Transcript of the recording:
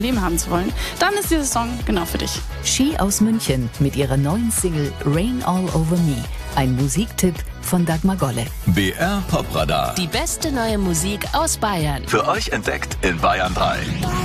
Leben haben zu wollen, dann ist dieser Song genau für dich. She aus München mit ihrer neuen Single Rain All Over Me. Ein Musiktipp von Dagmar Golle. BR Popradar. Die beste neue Musik aus Bayern. Für euch entdeckt in Bayern 3.